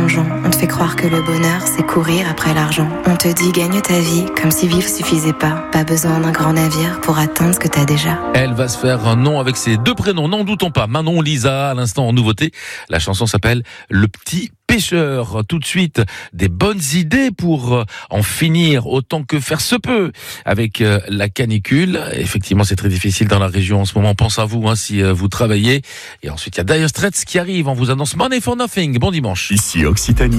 plongeon. On te fait croire que le bonheur, c'est courir après l'argent. On te dit gagne ta vie, comme si vivre suffisait pas. Pas besoin d'un grand navire pour atteindre ce que t'as déjà. Elle va se faire un nom avec ses deux prénoms, n'en doutons pas. Manon Lisa, à l'instant en nouveauté. La chanson s'appelle Le Petit Pêcheur. Tout de suite, des bonnes idées pour en finir autant que faire se peut avec la canicule. Effectivement, c'est très difficile dans la région en ce moment. Pense à vous si vous travaillez. Et ensuite, il y a Dire Straits qui arrive. On vous annonce Money for Nothing. Bon dimanche. Ici Occitanie.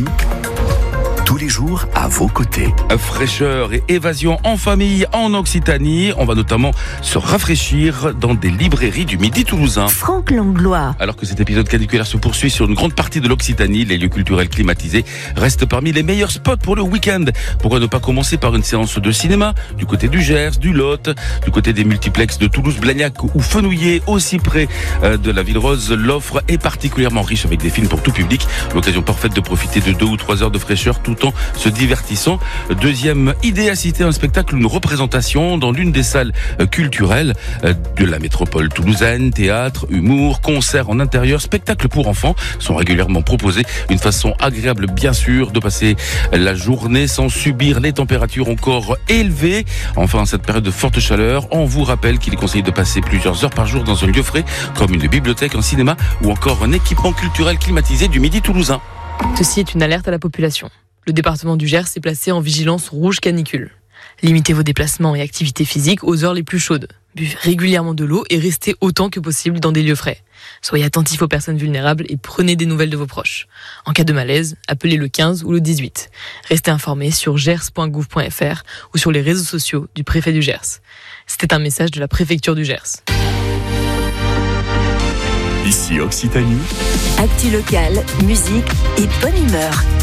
Tous les jours à vos côtés. Fraîcheur et évasion en famille en Occitanie. On va notamment se rafraîchir dans des librairies du Midi toulousain. Franck Langlois. Alors que cet épisode caniculaire se poursuit sur une grande partie de l'Occitanie, les lieux culturels climatisés restent parmi les meilleurs spots pour le week-end. Pourquoi ne pas commencer par une séance de cinéma du côté du Gers, du Lot, du côté des multiplexes de Toulouse, Blagnac ou Fenouillet, aussi près de la Ville Rose. L'offre est particulièrement riche avec des films pour tout public. L'occasion parfaite de profiter de 2 ou 3 heures de fraîcheur tout en se divertissant. Deuxième idée à citer, un spectacle, une représentation dans l'une des salles culturelles de la métropole toulousaine. Théâtre, humour, concerts en intérieur, spectacles pour enfants sont régulièrement proposés. Une façon agréable, bien sûr, de passer la journée sans subir les températures encore élevées. Enfin, en cette période de forte chaleur, on vous rappelle qu'il est conseillé de passer plusieurs heures par jour dans un lieu frais, comme une bibliothèque, un cinéma ou encore un équipement culturel climatisé du Midi toulousain. Ceci est une alerte à la population. Le département du Gers est placé en vigilance rouge canicule. Limitez vos déplacements et activités physiques aux heures les plus chaudes. Buvez régulièrement de l'eau et restez autant que possible dans des lieux frais. Soyez attentifs aux personnes vulnérables et prenez des nouvelles de vos proches. En cas de malaise, appelez le 15 ou le 18. Restez informés sur gers.gouv.fr ou sur les réseaux sociaux du préfet du Gers. C'était un message de la préfecture du Gers. Ici Occitanie. Actu locale, musique et bonne humeur.